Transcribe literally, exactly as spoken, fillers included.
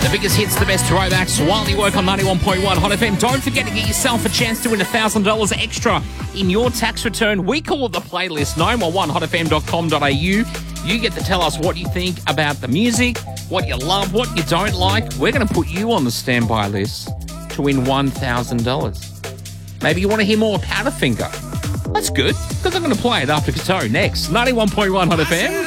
The biggest hits, the best throwbacks while you work on ninety-one point one Hot F M. Don't forget to get yourself a chance to win one thousand dollars extra in your tax return. We call it the playlist, nine one one hot f m dot com dot a u. You get to tell us what you think about the music, what you love, what you don't like. We're going to put you on the standby list to win one thousand dollars. Maybe you want to hear more Powderfinger. That's good, because I'm going to play it after Kato next. ninety-one point one Hot F M.